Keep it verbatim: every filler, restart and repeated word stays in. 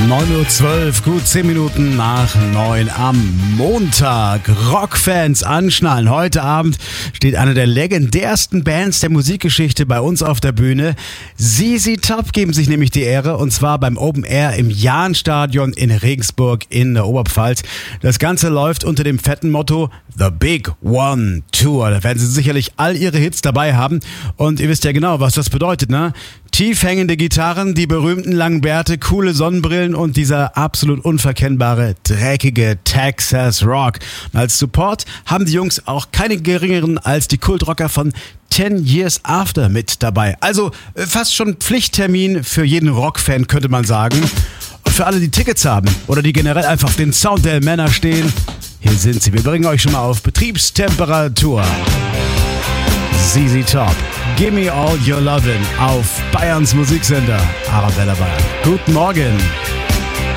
neun Uhr zwölf, gut zehn Minuten nach neun am Montag. Rockfans anschnallen. Heute Abend steht eine der legendärsten Bands der Musikgeschichte bei uns auf der Bühne. Z Z Top geben sich nämlich die Ehre, und zwar beim Open Air im Jahnstadion in Regensburg in der Oberpfalz. Das Ganze läuft unter dem fetten Motto The Big One Tour. Da werden sie sicherlich all ihre Hits dabei haben. Und ihr wisst ja genau, was das bedeutet, ne? Tief hängende Gitarren, die berühmten langen Bärte, coole Sonnenbrillen und dieser absolut unverkennbare, dreckige Texas Rock. Und als Support haben die Jungs auch keine geringeren als die Kultrocker von Ten Years After mit dabei. Also fast schon Pflichttermin für jeden Rockfan, könnte man sagen. Und für alle, die Tickets haben oder die generell einfach auf den Sound der Männer stehen, hier sind sie. Wir bringen euch schon mal auf Betriebstemperatur. Z Z Top, Gimme All Your Lovin' auf Bayerns Musiksender Arabella Bayern. Guten Morgen.